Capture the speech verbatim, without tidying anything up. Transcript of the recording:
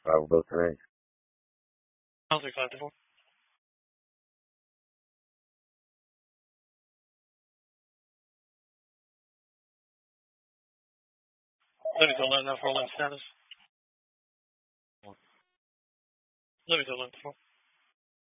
I will vote today. I'll take five to four. Living's eleven, now for rolling status. Living's eleven to four.